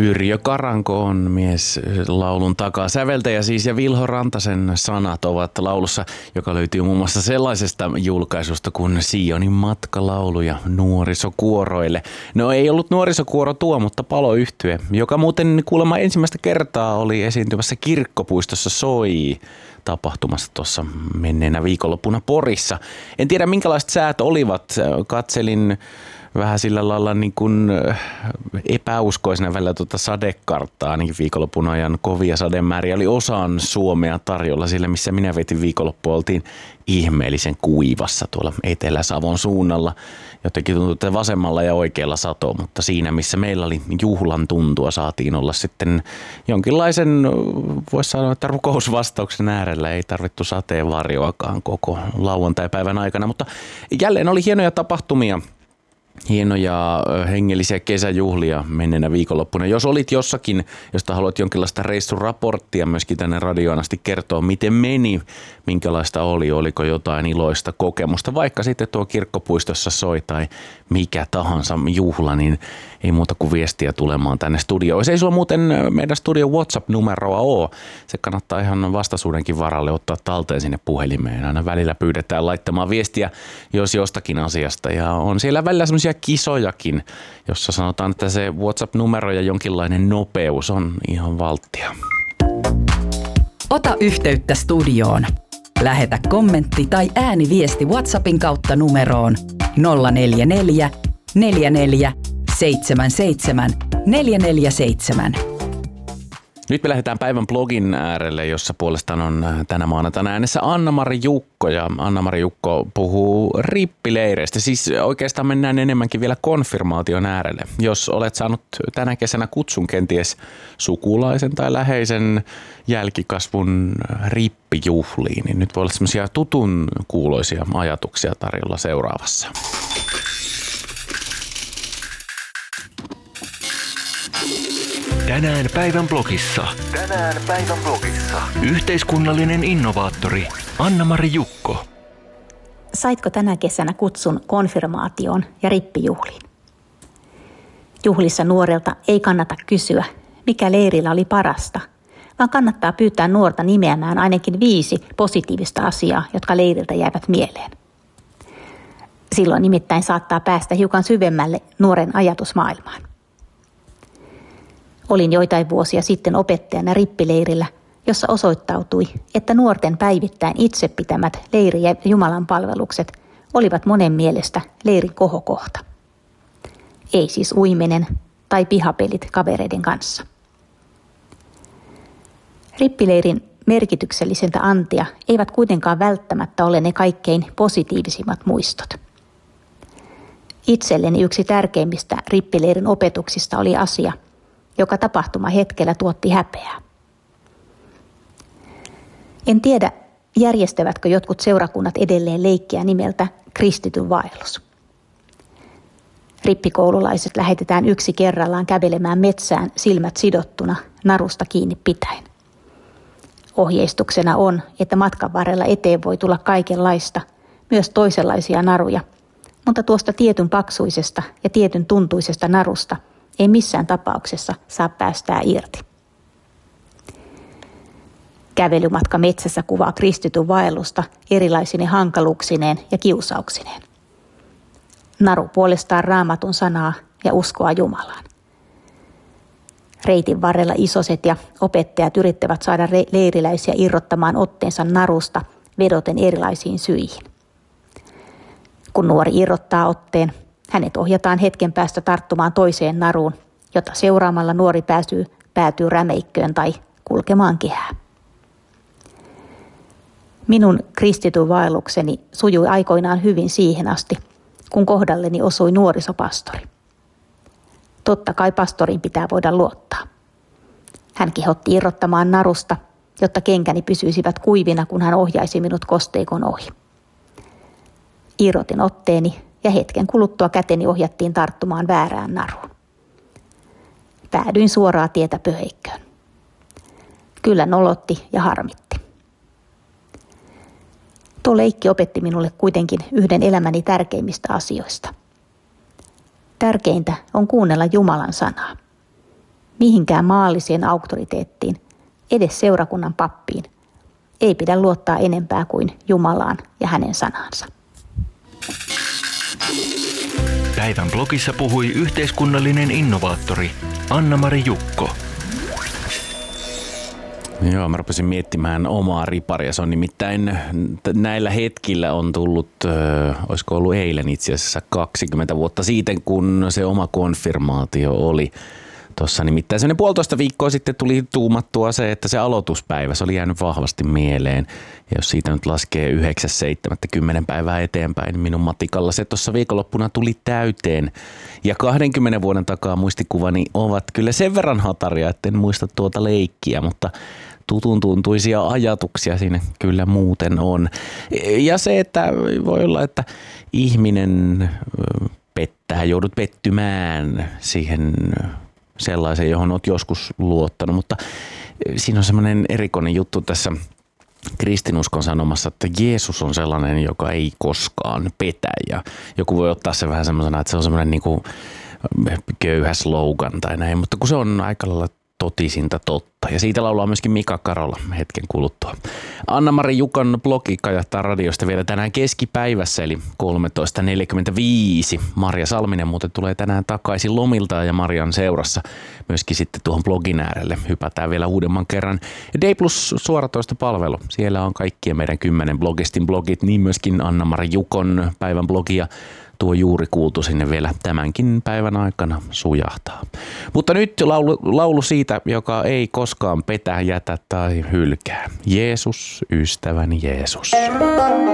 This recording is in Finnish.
Yrjö Karanko on mies laulun takaa. Säveltäjä siis, ja Vilho Rantasen sanat ovat laulussa, joka löytyy muun muassa sellaisesta julkaisusta kuin Sionin matkalauluja nuorisokuoroille. No ei ollut nuorisokuoro tuo, mutta paloyhtye, joka muuten kuulemma ensimmäistä kertaa oli esiintymässä Kirkkopuistossa Soi tapahtumassa tuossa menneenä viikonloppuna Porissa. En tiedä minkälaiset säät olivat. Katselin vähän sillä lailla niin kuin epäuskoisena välillä sadekarttaa, ainakin viikonlopun ajan kovia sademääriä oli osaan Suomea tarjolla, sillä missä minä vetin viikonloppu oltiin ihmeellisen kuivassa tuolla Etelä-Savon suunnalla. Jotenkin tuntui, että vasemmalla ja oikealla sato, mutta siinä missä meillä oli juhlan tuntua, saatiin olla sitten jonkinlaisen, voisi sanoa, että rukousvastauksen äärellä. Ei tarvittu sateenvarjoakaan koko lauantai-päivän aikana, mutta jälleen oli hienoja tapahtumia. Hienoja hengellisiä kesäjuhlia menneenä viikonloppuna. Jos olit jossakin, josta haluat jonkinlaista reissuraporttia myöskin tänne radioon asti kertoa, miten meni, minkälaista oli, oliko jotain iloista kokemusta, vaikka sitten tuo Kirkkopuistossa Soi tai mikä tahansa juhla, niin ei muuta kuin viestiä tulemaan tänne studioon. Se ei sulla muuten meidän studion WhatsApp-numeroa ole. Se kannattaa ihan vastaisuudenkin varalle ottaa talteen sinne puhelimeen. Aina välillä pyydetään laittamaan viestiä jos jostakin asiasta, ja on siellä välillä semmoisia kisojakin, jossa sanotaan, että se WhatsApp-numero ja jonkinlainen nopeus on ihan valttia. Ota yhteyttä studioon. Lähetä kommentti tai ääniviesti WhatsAppin kautta numeroon 044 44 77 447. Nyt me lähdetään päivän blogin äärelle, jossa puolestaan on tänä maanantaina äänessä Anna-Mari Jukko. Ja Anna-Mari Jukko puhuu rippileireistä. Siis oikeastaan mennään enemmänkin vielä konfirmaation äärelle. Jos olet saanut tänä kesänä kutsun kenties sukulaisen tai läheisen jälkikasvun rippijuhliin, niin nyt voi olla semmoisia tutun kuuloisia ajatuksia tarjolla seuraavassa. Tänään päivän blogissa. Yhteiskunnallinen innovaattori Anna-Mari Jukko. Saitko tänä kesänä kutsun konfirmaatioon ja rippijuhliin? Juhlissa nuorelta ei kannata kysyä, mikä leirillä oli parasta, vaan kannattaa pyytää nuorta nimeämään ainakin 5 positiivista asiaa, jotka leiriltä jäävät mieleen. Silloin nimittäin saattaa päästä hiukan syvemmälle nuoren ajatusmaailmaan. Olin joitain vuosia sitten opettajana rippileirillä, jossa osoittautui, että nuorten päivittäin itse pitämät leiri- ja Jumalan palvelukset olivat monen mielestä leirin kohokohta. Ei siis uiminen tai pihapelit kavereiden kanssa. Rippileirin merkityksellisintä antia eivät kuitenkaan välttämättä ole ne kaikkein positiivisimmat muistot. Itselleni yksi tärkeimmistä rippileirin opetuksista oli asia, joka tapahtumahetkellä tuotti häpeää. En tiedä, järjestävätkö jotkut seurakunnat edelleen leikkiä nimeltä kristityn vaellus. Rippikoululaiset lähetetään yksi kerrallaan kävelemään metsään silmät sidottuna, narusta kiinni pitäen. Ohjeistuksena on, että matkan varrella eteen voi tulla kaikenlaista, myös toisenlaisia naruja, mutta tuosta tietyn paksuisesta ja tietyn tuntuisesta narusta ei missään tapauksessa saa päästää irti. Kävelymatka metsässä kuvaa kristityn vaellusta erilaisine hankaluuksineen ja kiusauksineen. Naru puolestaan Raamatun sanaa ja uskoa Jumalaan. Reitin varrella isoset ja opettajat yrittävät saada leiriläisiä irrottamaan otteensa narusta vedoten erilaisiin syihin. Kun nuori irrottaa otteen, hänet ohjataan hetken päästä tarttumaan toiseen naruun, jota seuraamalla nuori päätyy rämeikköön tai kulkemaan kehää. Minun kristityn vaellukseni sujui aikoinaan hyvin siihen asti, kun kohdalleni osui nuorisopastori. Totta kai pastorin pitää voida luottaa. Hän kehotti irrottamaan narusta, jotta kenkäni pysyisivät kuivina, kun hän ohjaisi minut kosteikon ohi. Irrotin otteeni ja hetken kuluttua käteni ohjattiin tarttumaan väärään naruun. Päädyin suoraa tietä pöheikköön. Kyllä nolotti ja harmitti. Tuo leikki opetti minulle kuitenkin yhden elämäni tärkeimmistä asioista. Tärkeintä on kuunnella Jumalan sanaa. mihinkään maalliseen auktoriteettiin, edes seurakunnan pappiin. Ei pidä luottaa enempää kuin Jumalaan ja hänen sanaansa. Päivän blogissa puhui yhteiskunnallinen innovaattori Anna-Mari Jukko. Joo, mä rupesin miettimään omaa riparia. Se on nimittäin näillä hetkillä on tullut, olisiko ollut eilen itse asiassa 20 vuotta siitä, kun se oma konfirmaatio oli. Tuossa nimittäin semmoinen 1,5 viikkoa sitten tuli tuumattua se, että se aloituspäivä, se oli jäänyt vahvasti mieleen. Ja jos siitä nyt laskee 9-7-10 päivää eteenpäin, niin minun matikalla se tuossa viikonloppuna tuli täyteen. Ja 20 vuoden takaa muistikuvani ovat kyllä sen verran hataria, että en muista tuota leikkiä, mutta tutun tuntuisia ajatuksia siinä kyllä muuten on. Ja se, että voi olla, että ihminen pettää, joudut pettymään siihen sellaisen, johon olet joskus luottanut, mutta siinä on semmoinen erikoinen juttu tässä kristinuskon sanomassa, että Jeesus on sellainen, joka ei koskaan petä, ja joku voi ottaa se vähän semmoisena, että se on semmoinen niin kuin köyhä slogan tai näin, mutta kun se on aika lailla totisinta totta. Ja siitä laulaa myöskin Mika Karola hetken kuluttua. Anna-Mari Jukan blogi kajahtaa radiosta vielä tänään keskipäivässä, eli 13.45. Marja Salminen muuten tulee tänään takaisin lomilta ja Marjan seurassa myöskin sitten tuohon blogin äärelle. Hypätään vielä uudemman kerran. D Plus suoratoistopalvelu. Siellä on kaikkien meidän 10 blogistin blogit, niin myöskin Anna-Mari Jukon päivän blogia. Tuo juuri kuultu sinne vielä tämänkin päivän aikana sujahtaa. Mutta nyt laulu siitä, joka ei koskaan petä, jätä tai hylkää. Jeesus, ystäväni Jeesus.